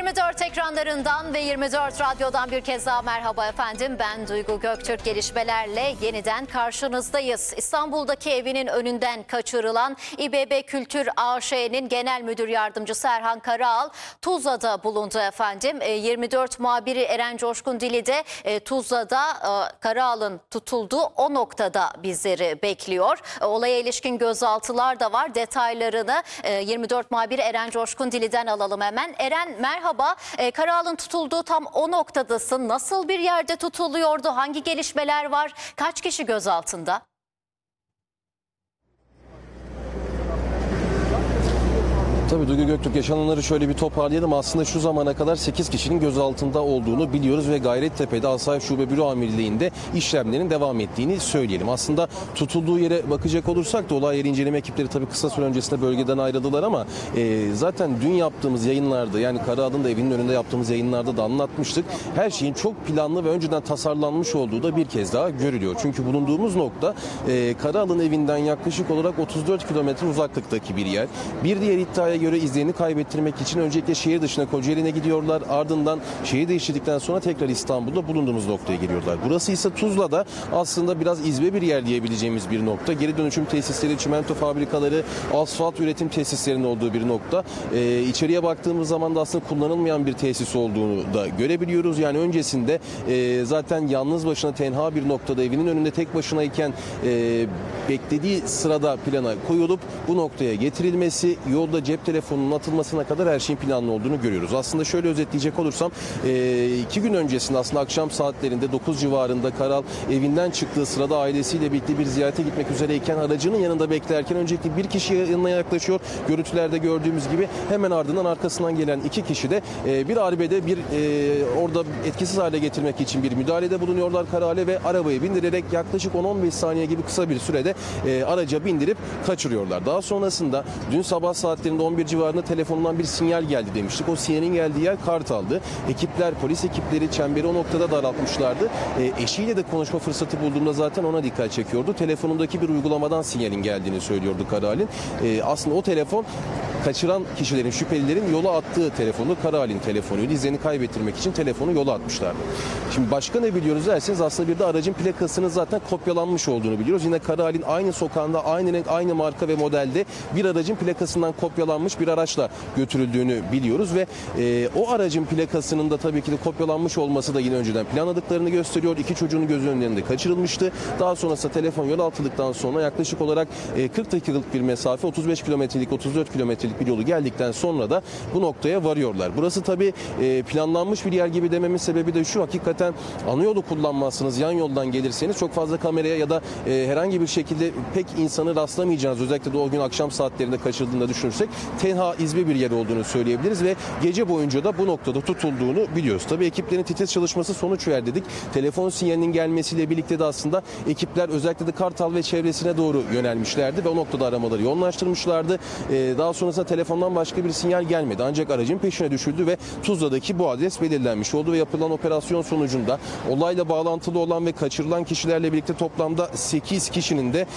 24 ekranlarından ve 24 radyodan bir kez daha merhaba efendim. Ben Duygu Göktürk, gelişmelerle yeniden karşınızdayız. İstanbul'daki evinin önünden kaçırılan İBB Kültür AŞ'nin Genel Müdür Yardımcısı Erhan Karaal Tuzla'da bulundu efendim. 24 muhabiri Eren Coşkun Dili de Tuzla'da Karaal'ın tutulduğu o noktada bizleri bekliyor. Olaya ilişkin gözaltılar da var. Detaylarını 24 muhabiri Eren Coşkun Dili'den alalım hemen. Eren merhaba. Karaal'ın tutulduğu tam o noktadasın. Nasıl bir yerde tutuluyordu? Hangi gelişmeler var? Kaç kişi gözaltında? Tabii Duygu Göktürk, yaşananları şöyle bir toparlayalım. Aslında şu zamana kadar 8 kişinin gözaltında olduğunu biliyoruz ve Gayrettepe'de Asayiş Şube Büro Amirliği'nde işlemlerin devam ettiğini söyleyelim. Aslında tutulduğu yere bakacak olursak da olay yeri inceleme ekipleri tabii kısa süre öncesinde bölgeden ayrıldılar ama zaten dün yaptığımız yayınlarda, yani Karaal'ın da evinin önünde yaptığımız yayınlarda da anlatmıştık. Her şeyin çok planlı ve önceden tasarlanmış olduğu da bir kez daha görülüyor. Çünkü bulunduğumuz nokta Karaal'ın evinden yaklaşık olarak 34 kilometre uzaklıktaki bir yer. Bir diğer iddiaya göre izlerini kaybettirmek için öncelikle şehir dışına Kocaeli'ne gidiyorlar. Ardından şehir değiştirdikten sonra tekrar İstanbul'da bulunduğumuz noktaya geliyorlar. Burası ise Tuzla'da aslında biraz izbe bir yer diyebileceğimiz bir nokta. Geri dönüşüm tesisleri, çimento fabrikaları, asfalt üretim tesislerinin olduğu bir nokta. İçeriye baktığımız zaman da aslında kullanılmayan bir tesis olduğunu da görebiliyoruz. Yani öncesinde zaten yalnız başına tenha bir noktada evinin önünde tek başınayken beklediği sırada plana koyulup bu noktaya getirilmesi, yolda cep telefonunun atılmasına kadar her şeyin planlı olduğunu görüyoruz. Aslında şöyle özetleyecek olursam 2 gün öncesinde aslında akşam saatlerinde 9 civarında Karaal evinden çıktığı sırada ailesiyle birlikte bir ziyarete gitmek üzereyken aracının yanında beklerken öncelikle bir kişi yanına yaklaşıyor. Görüntülerde gördüğümüz gibi hemen ardından arkasından gelen 2 kişi de bir arbede orada etkisiz hale getirmek için bir müdahalede bulunuyorlar Karaal'e ve arabayı bindirerek yaklaşık 10-15 saniye gibi kısa bir sürede araca bindirip kaçırıyorlar. Daha sonrasında dün sabah saatlerinde 11 civarında telefonundan bir sinyal geldi demiştik. O sinyalin geldiği yer Kartal'dı. Ekipler, polis ekipleri çemberi o noktada daraltmışlardı. Eşiyle de konuşma fırsatı bulduğumda zaten ona dikkat çekiyordu. Telefonundaki bir uygulamadan sinyalin geldiğini söylüyordu Karaal'in. Aslında o telefon kaçıran kişilerin, şüphelilerin yola attığı telefonu, Karaal'in telefonuydu. İzlerini kaybettirmek için telefonu yola atmışlardı. Şimdi başka ne biliyoruz derseniz aslında bir de aracın plakasının zaten kopyalanmış olduğunu biliyoruz. Yine Karaal'in aynı sokağında, aynı renk, aynı marka ve modelde bir aracın plakasından kopyalanmış bir araçla götürüldüğünü biliyoruz ve o aracın plakasının da tabii ki de kopyalanmış olması da yine önceden planladıklarını gösteriyor. 2 çocuğun göz önlerinde kaçırılmıştı. Daha sonrasında telefon yola atıldıktan sonra yaklaşık olarak 40 dakikalık bir mesafe, 35 kilometrelik, 34 kilometrelik bir yolu geldikten sonra da bu noktaya varıyorlar. Burası tabii planlanmış bir yer gibi dememin sebebi de şu: hakikaten ana yolu kullanmazsınız, yan yoldan gelirseniz çok fazla kameraya ya da herhangi bir şekilde pek insanı rastlamayacağınız, özellikle de o gün akşam saatlerinde kaçırıldığında düşünürsek tenha, izbe bir yer olduğunu söyleyebiliriz ve gece boyunca da bu noktada tutulduğunu biliyoruz. Tabii ekiplerin titiz çalışması sonuç verdi dedik. Telefon sinyalinin gelmesiyle birlikte de aslında ekipler özellikle de Kartal ve çevresine doğru yönelmişlerdi ve o noktada aramaları yoğunlaştırmışlardı. Daha sonrasında telefondan başka bir sinyal gelmedi. Ancak aracın peşine düşüldü ve Tuzla'daki bu adres belirlenmiş oldu ve yapılan operasyon sonucunda olayla bağlantılı olan ve kaçırılan kişilerle birlikte toplamda 8 kişinin de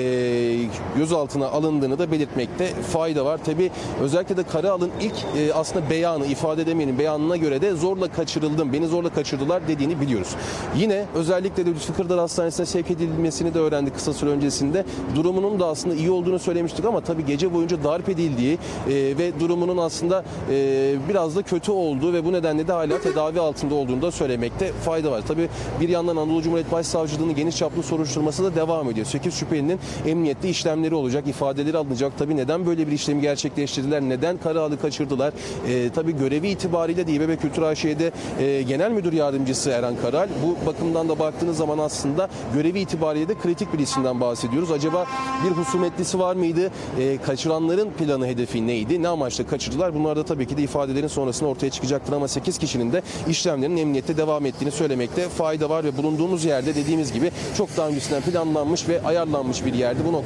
gözaltına alındığını da belirtmekte fayda var. Tabii özellikle de Karaal'ın ilk aslında beyanı, ifade edemeyenin beyanına göre de zorla kaçırıldım, beni zorla kaçırdılar dediğini biliyoruz. Yine özellikle de Lütfü Kırdar Hastanesi'ne sevk edilmesini de öğrendik kısa süre öncesinde. Durumunun da aslında iyi olduğunu söylemiştik ama tabii gece boyunca darp edildiği ve durumunun aslında biraz da kötü olduğu ve bu nedenle de hala tedavi altında olduğunu da söylemekte fayda var. Tabii bir yandan Anadolu Cumhuriyet Başsavcılığı'nın geniş çaplı soruşturması da devam ediyor. 8 şüphelinin emniyette işlemleri olacak, ifadeleri alınacak. Tabii neden böyle bir işlemi gerçekleştirdiler, neden Karaal'ı kaçırdılar? Tabii görevi itibariyle de İBB Kültür AŞ'de Genel Müdür Yardımcısı Erhan Karaal. Bu bakımdan da baktığınız zaman aslında görevi itibariyle de kritik bir isimden bahsediyoruz. Acaba bir husumetlisi var mıydı? Kaçıranların planı, hedefi neydi? Ne amaçla kaçırdılar? Bunlar da tabii ki de ifadelerin sonrasında ortaya çıkacaktır ama 8 kişinin de işlemlerin emniyette devam ettiğini söylemekte fayda var ve bulunduğumuz yerde dediğimiz gibi çok daha öncesinden planlanmış ve ayarlanmış bir yerdi. Bu